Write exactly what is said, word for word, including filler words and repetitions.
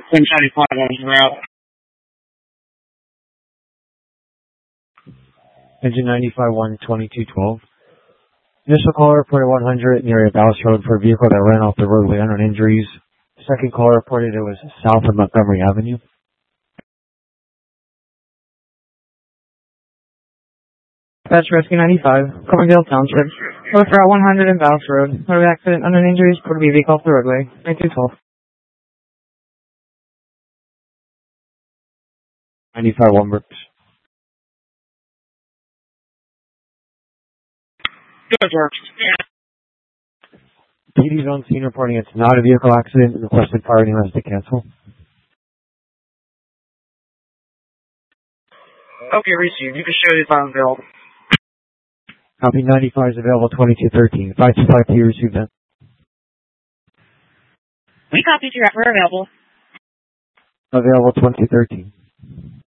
Engine ninety-five on route. Engine ninety-five one twenty-two twelve. Initial call reported one hundred near a Dallas Road for a vehicle that ran off the road with unknown injuries. Second call reported it was south of Montgomery Avenue. That's Rescue ninety-five, Coverdale Township. North Route one hundred in Dallas Road. Motor accident, unknown injuries, port B vehicle off the roadway. ninety-two twelve. ninety-five one works. Good works. P D's on scene reporting it's not a vehicle accident and requested fire and arrest to cancel. Okay, received. You can show the time available. Copy ninety-five is available twenty-two thirteen. five two five P received that. We copied your effort available. Available twenty-two thirteen.